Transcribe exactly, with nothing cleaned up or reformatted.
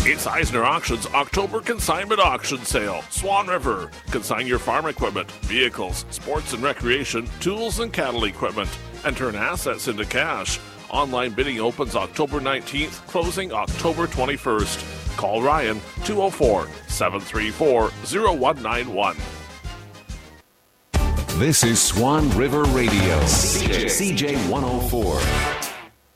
It's Eisner Auction's October Consignment Auction Sale. Swan River. Consign your farm equipment, vehicles, sports and recreation, tools and cattle equipment, and turn assets into cash. Online bidding opens October nineteenth, closing October twenty-first. Call Ryan two oh four, seven three four, oh one nine one. This is Swan River Radio, C J one oh four.